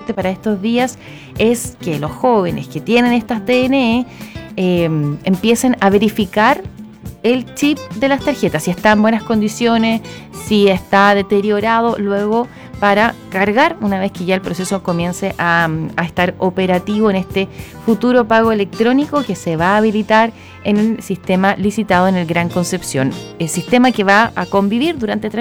importante para estos días es que los jóvenes que tienen estas TNE empiecen a verificar el chip de las tarjetas, si está en buenas condiciones, si está deteriorado, luego para cargar una vez que ya el proceso comience a estar operativo en este futuro pago electrónico que se va a habilitar en el sistema licitado en el Gran Concepción. El sistema que va a convivir durante 3